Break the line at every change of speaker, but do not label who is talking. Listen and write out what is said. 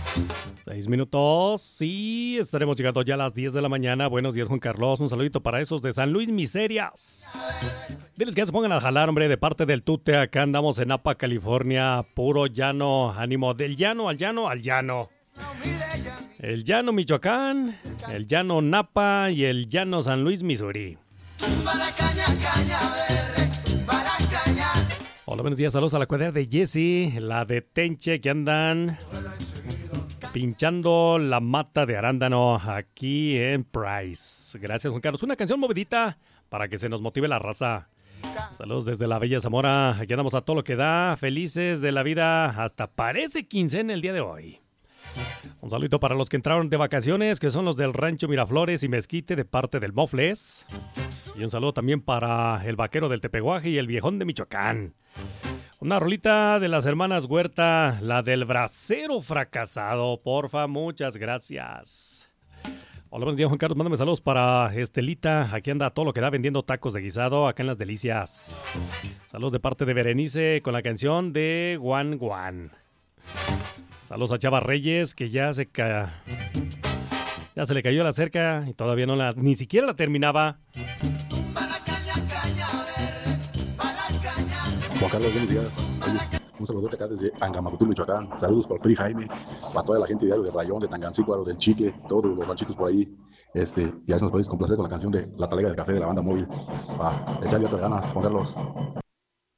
6 minutos, sí, estaremos llegando ya a las 10 de la mañana. Buenos días, Juan Carlos. Un saludito para esos de San Luis Miserias. Diles que ya se pongan a jalar, hombre, de parte del Tute. Acá andamos en Napa, California. Puro llano, ánimo, del llano al llano al llano. El llano Michoacán, el llano Napa y el llano San Luis, Missouri. Hola, buenos días, saludos a la cuadra de Jessy, la de Tenche, que andan pinchando la mata de arándano aquí en Price. Gracias, Juan Carlos. Una canción movidita para que se nos motive la raza. Saludos desde la bella Zamora. Aquí andamos a todo lo que da. Felices de la vida. Hasta parece quincena el día de hoy. Un saludito para los que entraron de vacaciones, que son los del Rancho Miraflores y Mezquite de parte del Mofles. Y un saludo también para el Vaquero del Tepeguaje y el Viejón de Michoacán. Una rolita de las hermanas Huerta, la del bracero fracasado, porfa, muchas gracias. Hola, buenos días, Juan Carlos, mándame saludos para Estelita, aquí anda todo lo que da vendiendo tacos de guisado acá en Las Delicias. Saludos de parte de Berenice con la canción de Guan Guan. Saludos a Chava Reyes, que ya se le cayó la cerca y todavía ni siquiera la terminaba.
Juan Carlos, buenos días. Un saludote acá desde Angamacutul, Michoacán. Saludos para el Pri Jaime, para toda la gente de Rayón, de Tangancícuaro, del Chicle, todos los ranchitos por ahí. Y a ver si nos podéis complacer con la canción de La Talega del Café de la Banda Móvil. Para echarle otras ganas, Juan Carlos.